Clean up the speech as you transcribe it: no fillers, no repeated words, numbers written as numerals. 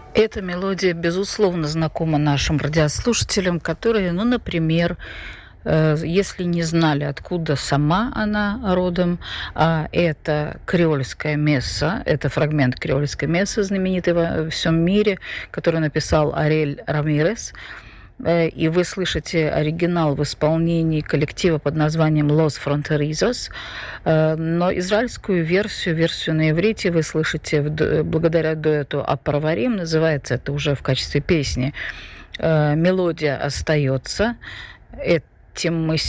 Эта мелодия, безусловно, знакома нашим радиослушателям, которые, например, если не знали, откуда сама она родом, это креольская месса, это фрагмент креольской мессы, знаменитой во всем мире, который написал Ариэль Рамирес. И вы слышите оригинал в исполнении коллектива под названием Los Fronterizos, но израильскую версию на иврите вы слышите благодаря дуэту Апарварим, называется это уже в качестве песни. Мелодия остается. Этим мы